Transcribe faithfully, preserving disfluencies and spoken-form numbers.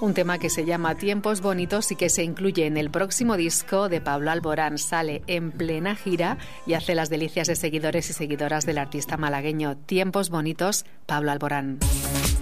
Un tema que se llama Tiempos Bonitos y que se incluye en el próximo disco de Pablo Alborán. Sale en plena gira y hace las delicias de seguidores y seguidoras del artista malagueño. Tiempos Bonitos, Pablo Alborán.